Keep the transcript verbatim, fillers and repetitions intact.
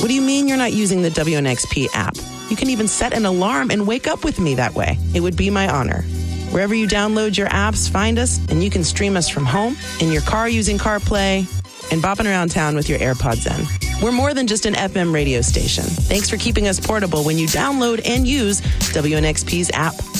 What do you mean you're not using the W N X P app? You can even set an alarm and wake up with me that way. It would be my honor. Wherever you download your apps, find us, and you can stream us from home, in your car using CarPlay, and bopping around town with your AirPods in. We're more than just an F M radio station. Thanks for keeping us portable when you download and use W N X P's app.